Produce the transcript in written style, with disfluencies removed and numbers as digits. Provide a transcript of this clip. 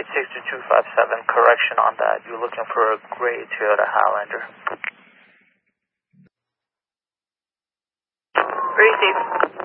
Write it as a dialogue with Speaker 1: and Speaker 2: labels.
Speaker 1: 62257, correction on that. You're looking for a gray Toyota Highlander.
Speaker 2: Receive.